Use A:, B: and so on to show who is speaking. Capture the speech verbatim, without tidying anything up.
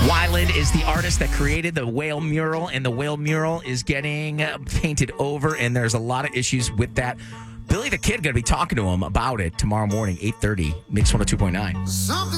A: Wyland is the artist that created the whale mural, and the whale mural is getting uh, painted over, and there's a lot of issues with that. Billy the Kid going to be talking to him about it tomorrow morning, eight thirty, Mix one oh two point nine.